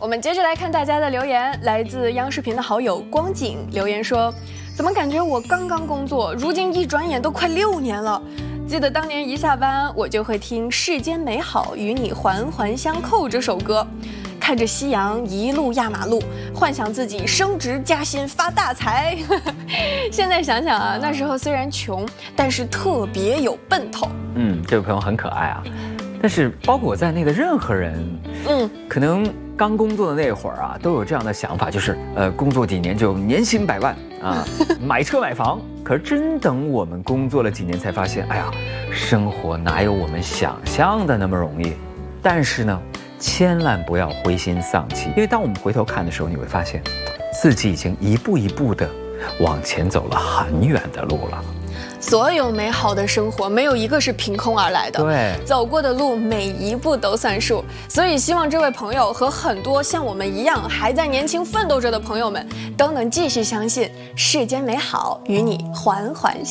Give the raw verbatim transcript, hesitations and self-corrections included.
我们接着来看大家的留言，来自央视频的好友光景留言说：“怎么感觉我刚刚工作，如今一转眼都快六年了。记得当年一下班，我就会听《世间美好与你环环相扣》这首歌，看着夕阳一路压马路，幻想自己升职加薪发大财。现在想想啊，那时候虽然穷，但是特别有奔头。” 嗯，这位朋友很可爱啊。但是包括我在内的任何人，嗯，可能刚工作的那会儿啊，都有这样的想法，就是呃，工作几年就年薪百万啊，买车买房。可是真等我们工作了几年，才发现，哎呀，生活哪有我们想象的那么容易？但是呢，千万不要灰心丧气，因为当我们回头看的时候，你会发现，自己已经一步一步的往前走了很远的路了。 所有美好的生活，没有一个是凭空而来的。 对， 走过的路每一步都算数。所以希望这位朋友和很多像我们一样还在年轻奋斗着的朋友们，都能继续相信世间美好与你环环相扣。